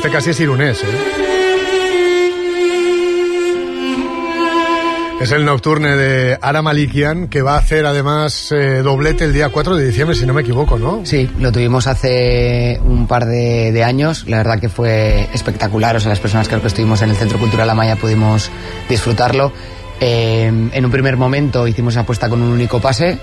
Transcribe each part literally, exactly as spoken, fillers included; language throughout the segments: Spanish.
este casi es irunés, ¿eh? Es el nocturne de Ara Malikian, que va a hacer además eh, doblete el día cuatro de diciembre, si no me equivoco, ¿no? Sí, lo tuvimos hace un par de, de años. La verdad que fue espectacular. O sea, las personas que estuvimos en el Centro Cultural Amaya pudimos disfrutarlo. Eh, en un primer momento hicimos esa apuesta con un único pase,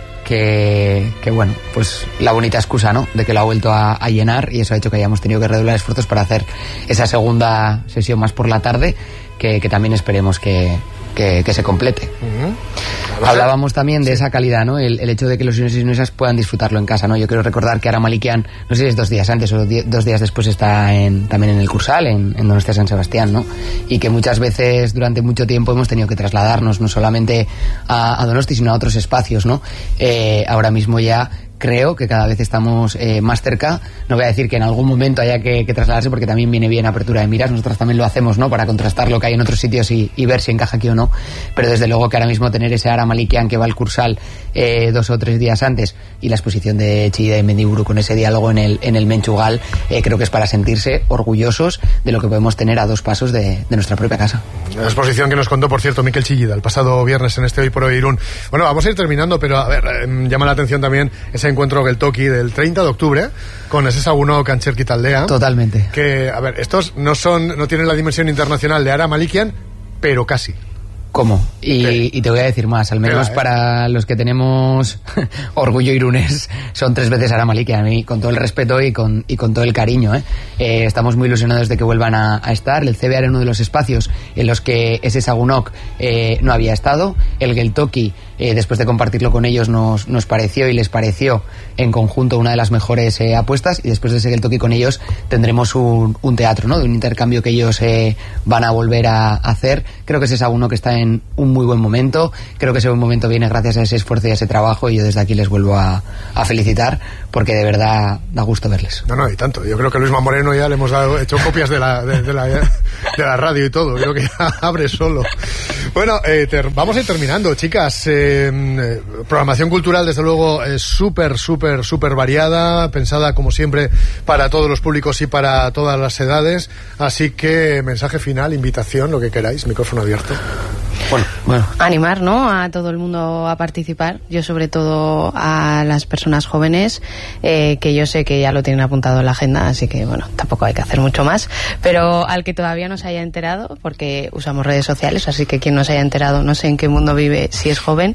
que, que bueno, pues la bonita excusa, ¿no?, de que lo ha vuelto a, a llenar, y eso ha hecho que hayamos tenido que redoblar esfuerzos para hacer esa segunda sesión más por la tarde, que, que también esperemos que, que, que se complete. Uh-huh. Hablábamos también de esa calidad, ¿no? El, el hecho de que los iruneses y irunesas puedan disfrutarlo en casa, ¿no? Yo quiero recordar que Ara Malikian, no sé si es dos días antes o die, dos días después, está en, también en el Cursal, en, en Donostia San Sebastián, ¿no? Y que muchas veces durante mucho tiempo hemos tenido que trasladarnos no solamente a, a Donosti, sino a otros espacios, ¿no? Eh, ahora mismo ya creo que cada vez estamos eh, más cerca. No voy a decir que en algún momento haya que, que trasladarse, porque también viene bien apertura de miras. Nosotros también lo hacemos, ¿no?, para contrastar lo que hay en otros sitios y, y ver si encaja aquí o no. Pero desde luego que ahora mismo tener ese Ara Malikian que va al Cursal eh, dos o tres días antes, y la exposición de Chillida y Mendiburu con ese diálogo en el, en el Menchugal, eh, creo que es para sentirse orgullosos de lo que podemos tener a dos pasos de, de nuestra propia casa. La exposición que nos contó, por cierto, Mikel Chillida el pasado viernes en este Hoy por Hoy Irún. Bueno, vamos a ir terminando, pero a ver, eh, llama la atención también ese encuentro Geltoki del treinta de octubre con ese Sagunok Antzerki Taldea. Totalmente. Que, a ver, estos no son, no tienen la dimensión internacional de Ara Malikian, pero casi. ¿Cómo? Y, y te voy a decir más, al menos Pega, ¿eh? Para los que tenemos orgullo irunés, son tres veces Ara Malikian, y con todo el respeto y con, y con todo el cariño, ¿eh? Eh, estamos muy ilusionados de que vuelvan a, a estar. El C B A era uno de los espacios en los que ese Sagunok eh, no había estado. El Geltoki, eh, después de compartirlo con ellos, nos, nos pareció y les pareció en conjunto una de las mejores eh, apuestas, y después de ese Geltoki con ellos tendremos un, un teatro, ¿no?, de un intercambio que ellos eh, van a volver a hacer. Creo que ese Sagunok está en un muy buen momento. Creo que ese buen momento viene gracias a ese esfuerzo y a ese trabajo, y yo desde aquí les vuelvo a, a felicitar, porque de verdad da gusto verles. No, no, y tanto. Yo creo que Luisma Moreno ya le hemos dado, hecho copias de la, de, de la, de la radio y todo. Creo que ya abre solo. Bueno, eh, ter, vamos a ir terminando, chicas. Eh, eh, programación cultural, desde luego, es súper, súper, súper variada, pensada, como siempre, para todos los públicos y para todas las edades. Así que, mensaje final, invitación, lo que queráis, micrófono abierto. Bueno, bueno. Animar, ¿no?, a todo el mundo a participar. Yo, sobre todo, a las personas jóvenes, eh, que yo sé que ya lo tienen apuntado en la agenda, así que, bueno, tampoco hay que hacer mucho más. Pero al que todavía no se haya enterado, porque usamos redes sociales, así que quien no se haya enterado, no sé en qué mundo vive, si es joven,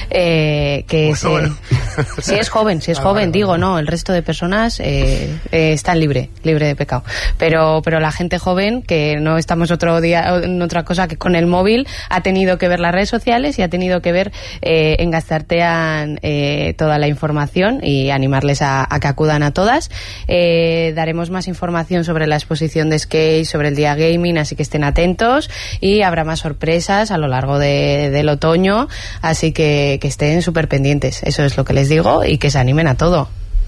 eh, que bueno, se, bueno. si es joven, si es ah, joven, vale, digo, vale. no, el resto de personas eh, eh, están libre, libre de pecado. Pero, pero la gente joven, que no estamos otro día en otra cosa que con el móvil, ha tenido que ver las redes sociales y ha tenido que ver eh, en Gazteartean eh, toda la información, y animarles a, a que acudan a todas. Eh, daremos más información sobre la exposición de skate, sobre el día gaming, así que estén atentos, y habrá más sorpresas a lo largo de, del otoño, así que, que estén súper pendientes. Eso es lo que les digo, y que se animen a todo.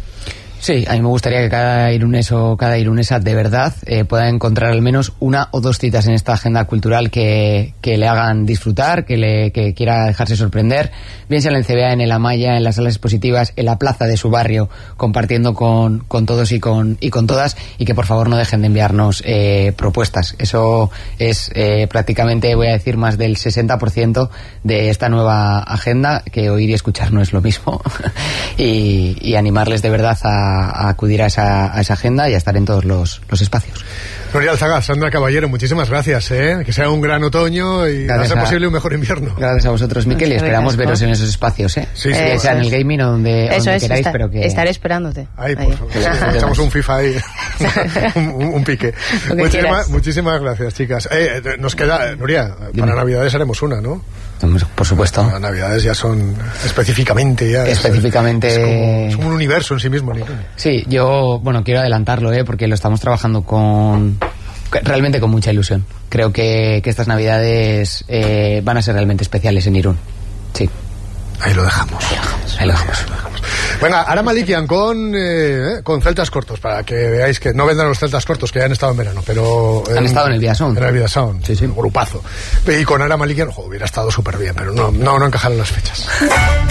Sí, a mí me gustaría que cada irunés o cada irunesa de verdad eh, pueda encontrar al menos una o dos citas en esta agenda cultural que, que le hagan disfrutar, que le que quiera dejarse sorprender, bien sea en el C B A, en el Amaya, en las salas expositivas, en la plaza de su barrio, compartiendo con, con todos y con, y con todas, y que por favor no dejen de enviarnos eh, propuestas. Eso es eh, prácticamente, voy a decir, más del sesenta por ciento de esta nueva agenda, que oír y escuchar no es lo mismo. y, y animarles de verdad a a acudir a esa, a esa agenda y a estar en todos los, los espacios. Nuria Alzaga, Sandra Caballero, muchísimas gracias, ¿eh? Que sea un gran otoño y a ser posible un mejor invierno. Gracias a vosotros, Miquel, y esperamos veros en esos espacios, ¿eh? Sí, sí, eh, sea en el gaming o donde, Eso donde es, queráis, está, pero que... estaré esperándote. Ahí, por favor. Echamos un FIFA ahí, un, un, un pique. Muchísimas, muchísimas gracias, chicas. Eh, nos queda, Nuria, Dime. Para Navidades haremos una, ¿no? Por supuesto. Las Navidades ya son específicamente ya específicamente es, es, como, es como un universo en sí mismo, ¿no? Sí, yo, bueno, quiero adelantarlo, ¿eh? Porque lo estamos trabajando con realmente con mucha ilusión. Creo que, que estas Navidades eh, van a ser realmente especiales en Irún. Sí. Ahí lo dejamos. Ahí lo dejamos. Ahí lo dejamos. Ahí lo dejamos. Venga, Ara Malikian con, eh, con celtas cortos, para que veáis que no vendrán los celtas cortos, que ya han estado en verano, pero... Han en, estado en el Vidasound. En el Vidasound, sí, sí. Un grupazo. Y con Ara Malikian, ojo, hubiera estado súper bien, pero no, no, no encajaron las fechas.